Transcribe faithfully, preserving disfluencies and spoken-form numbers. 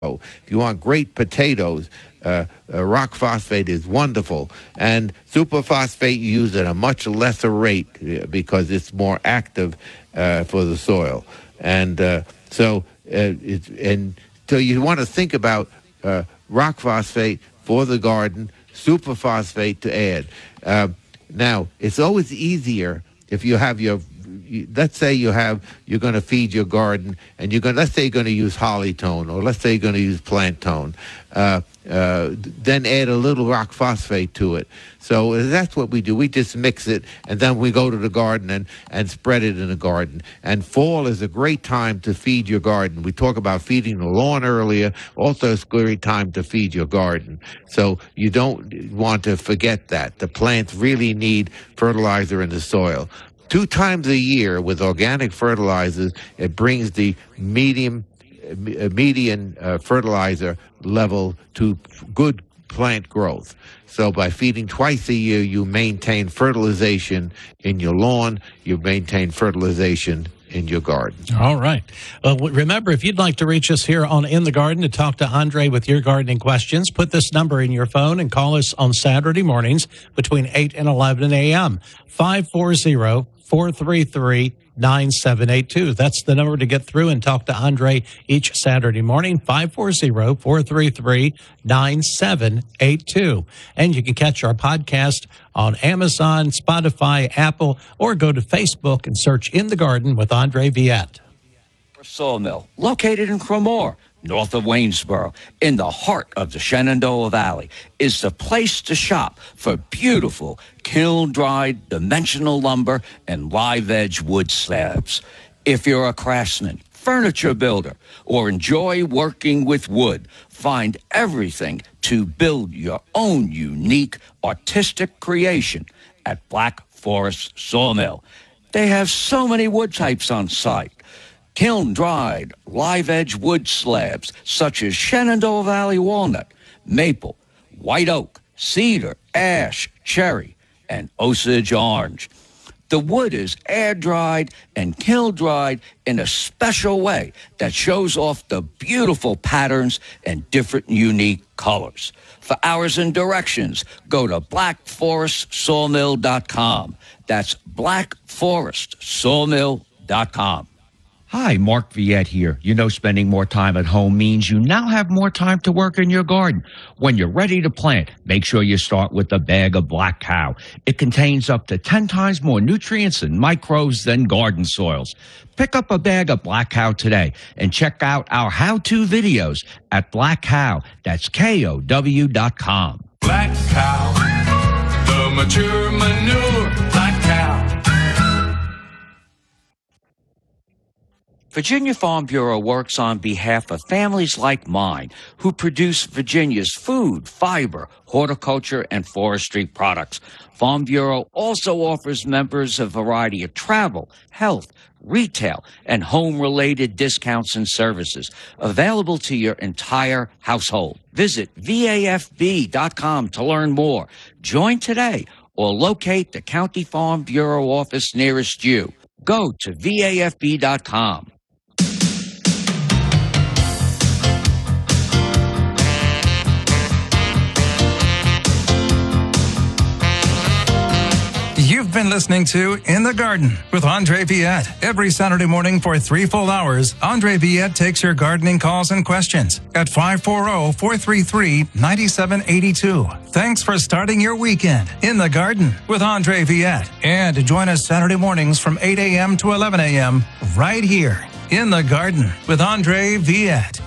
If you want great potatoes, uh, uh, rock phosphate is wonderful. And superphosphate you use at a much lesser rate uh, because it's more active uh, for the soil. And uh, so, uh, it's, and so you want to think about uh, rock phosphate for the garden, superphosphate to add. Uh, now, it's always easier if you have your, let's say you have, you're going to feed your garden, and you're going, let's say you're going to use Hollytone, or let's say you're going to use Plant Tone, uh, uh, then add a little rock phosphate to it. So that's what we do. We just mix it, and then we go to the garden and, and spread it in the garden. And fall is a great time to feed your garden. We talked about feeding the lawn earlier. Also, it's a great time to feed your garden. So you don't want to forget that. The plants really need fertilizer in the soil. Two times a year with organic fertilizers, it brings the medium, uh, median uh, fertilizer level to good plant growth. So by feeding twice a year, you maintain fertilization in your lawn, you maintain fertilization in your garden. All right. Well, remember, if you'd like to reach us here on In the Garden to talk to Andre with your gardening questions, put this number in your phone and call us on Saturday mornings between eight and eleven a.m. five four zero, four three three, nine seven eight two. That's the number to get through and talk to Andre each Saturday morning, five four zero, four three three, nine seven eight two. And you can catch our podcast on Amazon, Spotify, Apple, or go to Facebook and search In the Garden with Andre Viette. Sawmill, located in Cremore, north of Waynesboro, in the heart of the Shenandoah Valley, is the place to shop for beautiful kiln-dried dimensional lumber and live-edge wood slabs. If you're a craftsman, furniture builder, or enjoy working with wood, find everything to build your own unique artistic creation at Black Forest Sawmill. They have so many wood types on site. Kiln-dried, live-edge wood slabs such as Shenandoah Valley walnut, maple, white oak, cedar, ash, cherry, and Osage orange. The wood is air-dried and kiln-dried in a special way that shows off the beautiful patterns and different unique colors. For hours and directions, go to black forest sawmill dot com. That's black forest sawmill dot com. Hi, Mark Viette here. You know, spending more time at home means you now have more time to work in your garden. When you're ready to plant, make sure you start with a bag of Black Cow. It contains up to ten times more nutrients and microbes than garden soils. Pick up a bag of Black Cow today and check out our how-to videos at Black Cow. That's K O W dot com. Black Cow, the mature manure, Black Cow. Virginia Farm Bureau works on behalf of families like mine who produce Virginia's food, fiber, horticulture, and forestry products. Farm Bureau also offers members a variety of travel, health, retail, and home-related discounts and services available to your entire household. Visit V A F B dot com to learn more. Join today or locate the County Farm Bureau office nearest you. Go to V A F B dot com. You've been listening to In the Garden with Andre Viette. Every Saturday morning for three full hours, Andre Viette takes your gardening calls and questions at five four zero, four three three, nine seven eight two. Thanks for starting your weekend in the Garden with Andre Viette. And join us Saturday mornings from eight a.m. to eleven a.m. right here in the Garden with Andre Viette.